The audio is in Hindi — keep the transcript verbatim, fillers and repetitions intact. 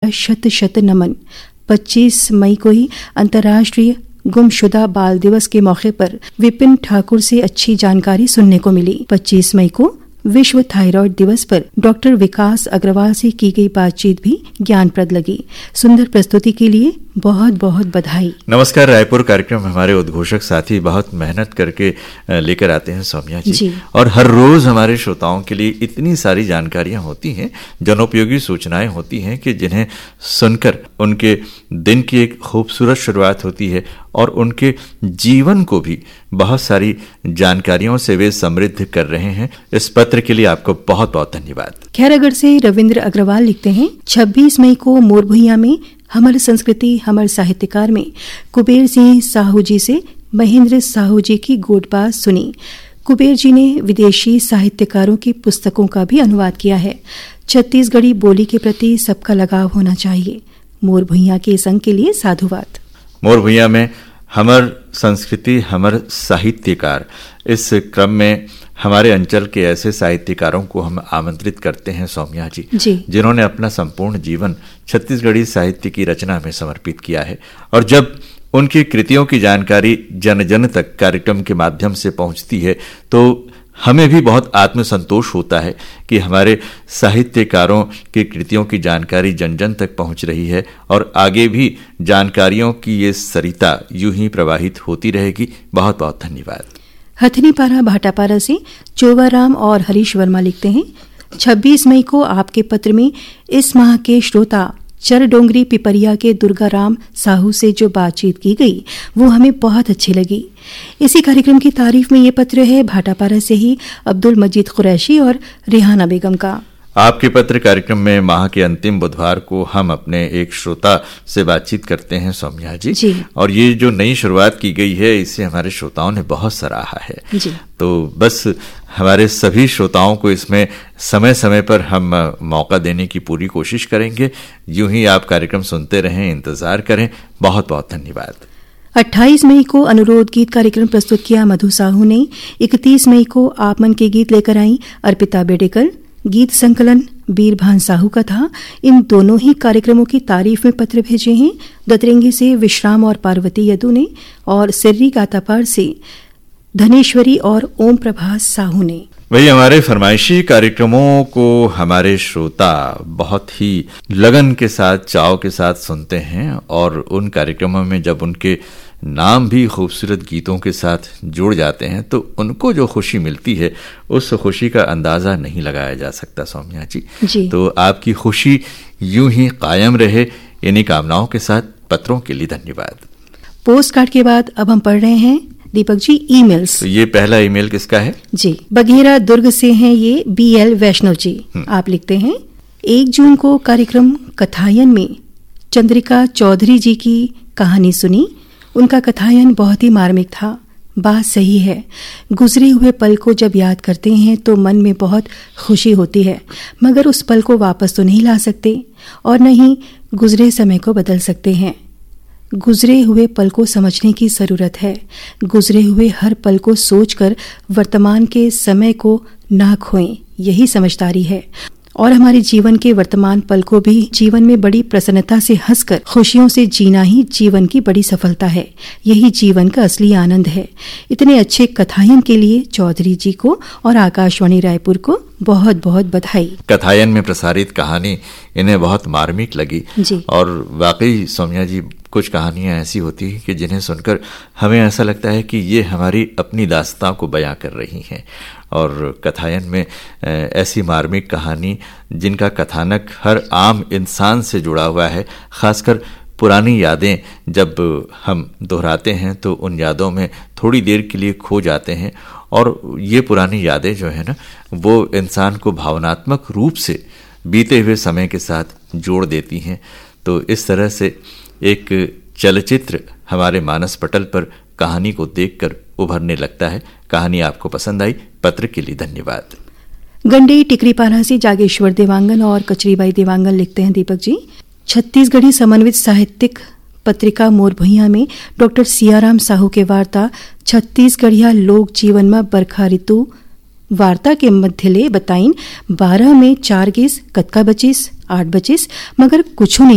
का शत शत नमन। पच्चीस मई को ही अंतर्राष्ट्रीय गुमशुदा बाल दिवस के मौके पर विपिन ठाकुर से अच्छी जानकारी सुनने को मिली। पच्चीस मई को विश्व थायराइड दिवस पर डॉक्टर विकास अग्रवाल से की गई बातचीत भी ज्ञानप्रद लगी। सुंदर प्रस्तुति के लिए बहुत बहुत बधाई। नमस्कार। रायपुर कार्यक्रम हमारे उद्घोषक साथी बहुत मेहनत करके लेकर आते हैं सौम्या जी, जी। और हर रोज हमारे श्रोताओं के लिए इतनी सारी जानकारियां होती हैं, जनोपयोगी सूचनाएं होती हैं कि जिन्हें सुनकर उनके दिन की एक खूबसूरत शुरुआत होती है और उनके जीवन को भी बहुत सारी जानकारियों से वे समृद्ध कर रहे हैं। इस पत्र के लिए आपको बहुत बहुत धन्यवाद। खैरागढ़ से रविंद्र अग्रवाल लिखते हैं, छब्बीस मई को मोरभुइयां में हमर संस्कृति हमर साहित्यकार में कुबेर सिंह साहू जी से महेंद्र साहू जी की गोटबात सुनी। कुबेर जी ने विदेशी साहित्यकारों की पुस्तकों का भी अनुवाद किया है। छत्तीसगढ़ी बोली के प्रति सबका लगाव होना चाहिए। मोरभुइयां के संग के लिए साधुवाद। मोरभुइयां में हमर संस्कृति हमर साहित्यकार, इस क्रम में हमारे अंचल के ऐसे साहित्यकारों को हम आमंत्रित करते हैं सौम्या जी, जी। जिन्होंने अपना संपूर्ण जीवन छत्तीसगढ़ी साहित्य की रचना में समर्पित किया है। और जब उनकी कृतियों की जानकारी जन जन तक कार्यक्रम के माध्यम से पहुंचती है तो हमें भी बहुत आत्मसंतोष होता है कि हमारे साहित्यकारों की कृतियों की जानकारी जन जन तक पहुंच रही है और आगे भी जानकारियों की ये सरिता यूं ही प्रवाहित होती रहेगी। बहुत बहुत धन्यवाद। हथनीपारा भाटापारा से चोवाराम और हरीश वर्मा लिखते हैं, छब्बीस मई को आपके पत्र में इस माह के श्रोता चरडोंगरी पिपरिया के दुर्गाराम साहू से जो बातचीत की गई वो हमें बहुत अच्छी लगी। इसी कार्यक्रम की तारीफ में ये पत्र है भाटापारा से ही अब्दुल मजीद कुरैशी और रिहाना बेगम का। आपके पत्र कार्यक्रम में माह के अंतिम बुधवार को हम अपने एक श्रोता से बातचीत करते हैं सौम्या जी, जी। और ये जो नई शुरुआत की गई है इसे हमारे श्रोताओं ने बहुत सराहा है, जी। तो बस हमारे सभी श्रोताओं को इसमें समय समय पर हम मौका देने की पूरी कोशिश करेंगे। यूं ही आप कार्यक्रम सुनते रहें, इंतजार करें। बहुत बहुत धन्यवाद। अट्ठाईस मई को अनुरोध गीत कार्यक्रम प्रस्तुत किया मधु साहू ने। इकतीस मई को आप मन के गीत लेकर आई अर्पिता बेडेकर। गीत संकलन बीरभान साहू का था। इन दोनों ही कार्यक्रमों की तारीफ में पत्र भेजे हैं दतरेंगी से विश्राम और पार्वती यदु ने और सिर्री गातापार से धनेश्वरी और ओम प्रभास साहू ने। वही हमारे फरमाइशी कार्यक्रमों को हमारे श्रोता बहुत ही लगन के साथ, चाव के साथ सुनते हैं और उन कार्यक्रमों में जब उनके नाम भी खूबसूरत गीतों के साथ जुड़ जाते हैं तो उनको जो खुशी मिलती है उस खुशी का अंदाजा नहीं लगाया जा सकता सौम्या जी, जी। तो आपकी खुशी यूं ही कायम रहे, इन्हीं कामनाओं के साथ पत्रों के लिए धन्यवाद। पोस्ट कार्ड के बाद अब हम पढ़ रहे हैं दीपक जी ईमेल्स। तो ये पहला ईमेल किसका है? जी, बघेरा दुर्ग से हैं ये बी एल वैष्णव जी। आप लिखते हैं, एक जून को कार्यक्रम कथायन में चंद्रिका चौधरी जी की कहानी सुनी। उनका कथायन बहुत ही मार्मिक था। बात सही है, गुजरे हुए पल को जब याद करते हैं तो मन में बहुत खुशी होती है, मगर उस पल को वापस तो नहीं ला सकते और न ही गुजरे समय को बदल सकते हैं। गुजरे हुए पल को समझने की जरूरत है। गुजरे हुए हर पल को सोचकर वर्तमान के समय को ना खोएं, यही समझदारी है। और हमारे जीवन के वर्तमान पल को भी जीवन में बड़ी प्रसन्नता से हंसकर खुशियों से जीना ही जीवन की बड़ी सफलता है। यही जीवन का असली आनंद है। इतने अच्छे कथायन के लिए चौधरी जी को और आकाशवाणी रायपुर को बहुत बहुत बधाई। कथायन में प्रसारित कहानी इन्हें बहुत मार्मिक लगी जी। और वाकई सौम्या जी, कुछ कहानियां ऐसी होती हैं कि जिन्हें सुनकर हमें ऐसा लगता है कि ये हमारी अपनी दास्तां को बयां कर रही हैं। और कथायन में ऐसी मार्मिक कहानी जिनका कथानक हर आम इंसान से जुड़ा हुआ है, खासकर पुरानी यादें जब हम दोहराते हैं तो उन यादों में थोड़ी देर के लिए खो जाते हैं और ये पुरानी यादें जो है ना, वो इंसान को भावनात्मक रूप से बीते हुए समय के साथ जोड़ देती हैं। तो इस तरह से एक चलचित्र हमारे मानस पटल पर कहानी को देखकर उभरने लगता है। कहानी आपको पसंद आई, पत्र के लिए धन्यवाद। गंडे टिकरीपारा से जागेश्वर देवांगन और कचरीबाई देवांगन लिखते हैं, दीपक जी, छत्तीसगढ़ी समन्वित साहित्यिक पत्रिका मोरभुइयां में डॉक्टर सियाराम साहू के वार्ता छत्तीसगढ़िया लोक जीवन में बरखा ऋतु वार्ता के मध्य ले बताइन बारह में चार गिस कतका बचिस आठ बचिस मगर कुछ नहीं